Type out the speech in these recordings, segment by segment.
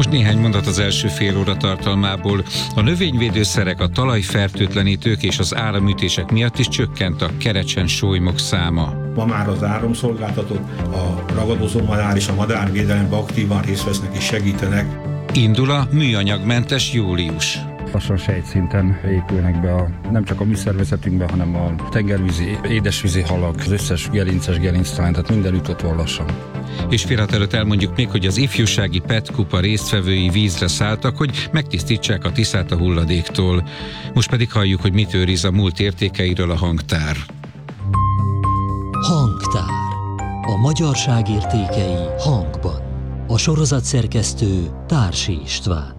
Most néhány mondat az első fél óra tartalmából. A növényvédőszerek, a talajfertőtlenítők és az áramütések miatt is csökkent a kerecsen-solymok száma. Ma már az áramszolgáltatók, a ragadozó madár és a madárvédelemben aktívan részt vesznek és segítenek. Indul a műanyagmentes július. Lassan sejtszinten épülnek be nem csak a mi szervezetünkbe, hanem a tengervízi, édesvízi halak, az összes gerinctelen, tehát mindenütt ott van lassan. És félhet előtt elmondjuk még, hogy az ifjúsági PET kupa résztvevői vízre szálltak, hogy megtisztítsák a Tiszát a hulladéktól. Most pedig halljuk, hogy mit őriz a múlt értékeiről a hangtár. Hangtár. A magyarság értékei hangban. A sorozatszerkesztő Társi István.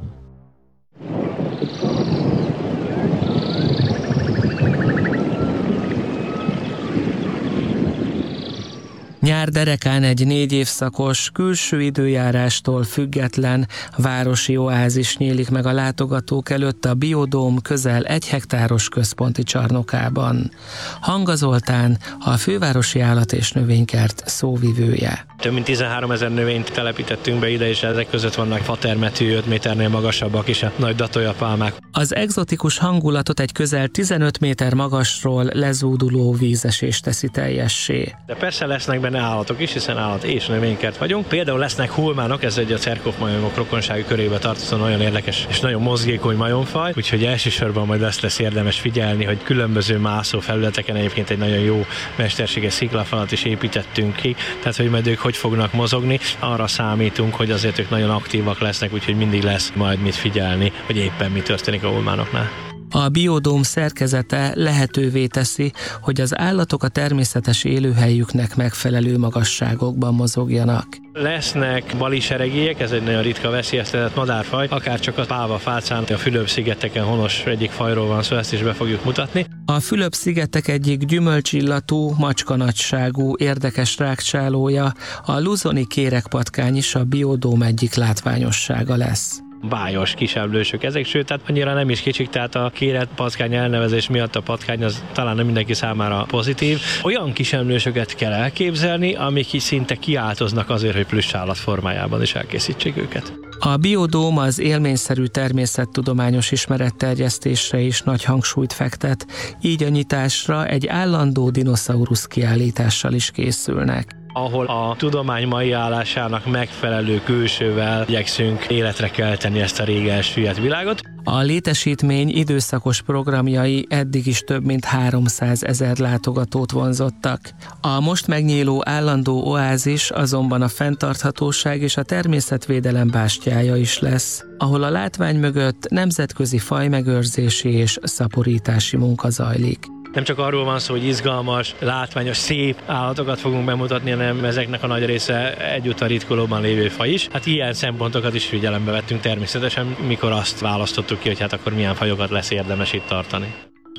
Nyár derekán egy 4 évszakos, külső időjárástól független városi oázis nyílik meg a látogatók előtt a Biodóm közel 1 hektáros központi csarnokában. Hanga Zoltán, a fővárosi állat- és növénykert szóvivője. Több mint 13 000 növényt telepítettünk be ide, és ezek között vannak fatermetű, 5 méternél magasabbak is a nagy datolyapálmák. Az egzotikus hangulatot egy közel 15 méter magasról lezúduló vízesés teszi teljessé. De persze lesznek benne állatok is, hiszen állat- és növénykert vagyunk. Például lesznek hulmánok, ez egy a cerkófmajomok rokonsági körébe tartozó nagyon érdekes és nagyon mozgékony majomfaj, úgyhogy elsősorban majd azt lesz érdemes figyelni, hogy különböző mászó felületeken egyébként egy nagyon jó mesterséges sziklafalat is építettünk ki, tehát hogy majd ők hogy fognak mozogni, arra számítunk, hogy azért ők nagyon aktívak lesznek, úgyhogy mindig lesz majd mit figyelni, hogy éppen mi történik a hulmánoknál. A Biodóm szerkezete lehetővé teszi, hogy az állatok a természetes élőhelyüknek megfelelő magasságokban mozogjanak. Lesznek baliseregélyek, ez egy nagyon ritka veszélyeztetett madárfaj, akár csak a Pávafácán, a Fülöp-szigeteken honos egyik fajról van szó, ezt is be fogjuk mutatni. A Fülöp-szigetek egyik gyümölcsillatú, macskanagyságú, érdekes rágcsálója, a luzoni kérekpatkány is a Biodóm egyik látványossága lesz. Bájos kisemlősök ezek, sőt, tehát annyira nem is kicsik, tehát a kéretpatkány elnevezés miatt a patkány az talán nem mindenki számára pozitív. Olyan kisemlősöket kell elképzelni, amik is szinte kiáltoznak azért, hogy plüssállat formájában is elkészítsék őket. A Biodóm az élményszerű természettudományos ismeretterjesztésre is nagy hangsúlyt fektet, így a nyitásra egy állandó dinoszaurusz kiállítással is készülnek, ahol a tudomány mai állásának megfelelő külsővel igyekszünk életre kelteni ezt a régen süllyedt világot. A létesítmény időszakos programjai eddig is több mint 300 000 látogatót vonzottak. A most megnyíló állandó oázis azonban a fenntarthatóság és a természetvédelem bástyája is lesz, ahol a látvány mögött nemzetközi fajmegőrzési és szaporítási munka zajlik. Nem csak arról van szó, hogy izgalmas, látványos, szép állatokat fogunk bemutatni, hanem ezeknek a nagy része egyúttal ritkulóban lévő faj is. Hát ilyen szempontokat is figyelembe vettünk természetesen, mikor azt választottuk ki, hogy hát akkor milyen fajokat lesz érdemes itt tartani.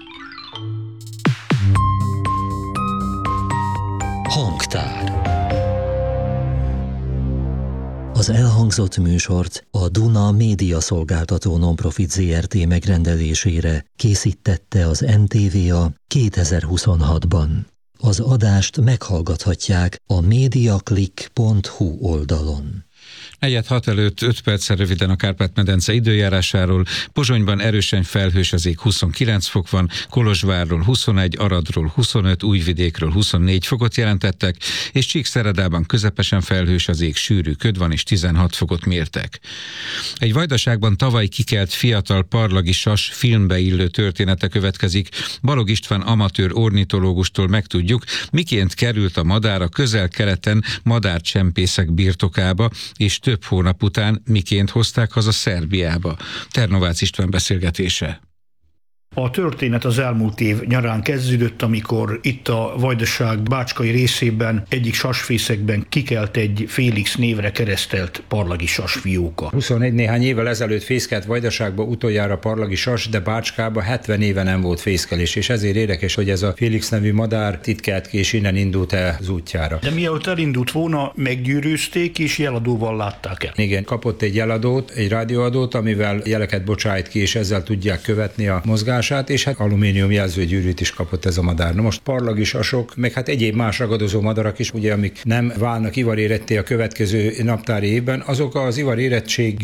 Hangtár. Az elhangzott műsort a Duna Média Szolgáltató Nonprofit Zrt. Megrendelésére készítette az NTVA 2026-ban. Az adást meghallgathatják a mediaclick.hu oldalon. 4:06 előtt 5 perccel röviden a Kárpát-medence időjárásáról. Pozsonyban erősen felhős az ég, 29 fok van, Kolozsvárról 21, Aradról 25, Újvidékről 24 fokot jelentettek, és Csíkszeredában közepesen felhős az ég, sűrű köd van, és 16 fokot mértek. Egy Vajdaságban tavaly kikelt fiatal parlagi sas filmbe illő története következik. Balog István amatőr ornitológustól megtudjuk, miként került a madár a Közel-Keleten madárcsempészek birtokába, és több hónap után miként hozták haza Szerbiába. Ternovácz István beszélgetése. A történet az elmúlt év nyarán kezdődött, amikor itt a Vajdaság bácskai részében egyik sasfészekben kikelt egy Félix névre keresztelt parlagi sasfióka. 21 néhány évvel ezelőtt fészkelt Vajdaságba utoljára parlagi sas, de Bácskába 70 éve nem volt fészkelés, és ezért érdekes, hogy ez a Félix nevű madár itt kelt ki, és innen indult el az útjára. De mielőtt elindult volna, meggyűrűzték és jeladóval látták el. Igen, kapott egy jeladót, egy rádióadót, amivel jeleket bocsájt ki, és ezzel tudják követni a mozgást, és hát alumínium jelzőgyűrűt is kapott ez a madár. Na most parlagi sasok, meg hát egyéb más ragadozó madarak is, ugye, amik nem válnak ivaréretté a következő naptári évben, azok az ivarérettség